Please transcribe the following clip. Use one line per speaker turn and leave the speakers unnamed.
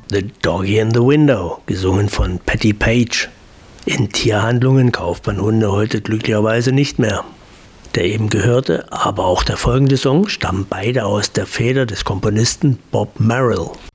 The Doggy in the Window, gesungen von Patti Page. In Tierhandlungen kauft man Hunde heute glücklicherweise nicht mehr. Der eben gehörte, aber auch der folgende Song stammen beide aus der Feder des Komponisten Bob Merrill.